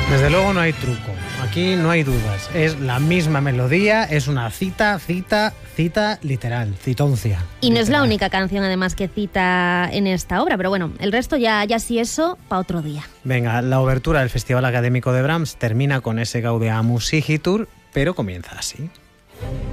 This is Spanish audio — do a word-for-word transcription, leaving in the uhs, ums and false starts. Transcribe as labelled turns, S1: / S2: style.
S1: Desde luego no hay truco, aquí no hay dudas, es la misma melodía, es una cita, cita, cita literal, citoncia.
S2: Y no es la
S1: literal.
S2: única canción además que cita en esta obra, pero bueno, el resto ya, ya sí eso, para otro día.
S1: Venga, la obertura del Festival Académico de Brahms termina con ese Gaudeamus Igitur, pero comienza así.